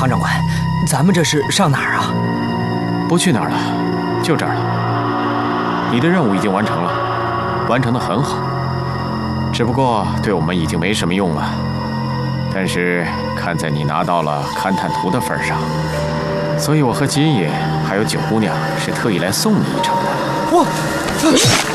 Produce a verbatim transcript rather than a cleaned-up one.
唐长官，咱们这是上哪儿啊？ 不去哪儿了，就这儿了。你的任务已经完成了，完成得很好。只不过对我们已经没什么用了。但是看在你拿到了勘探图的份上，所以我和金爷还有九姑娘是特意来送你一程的。 我。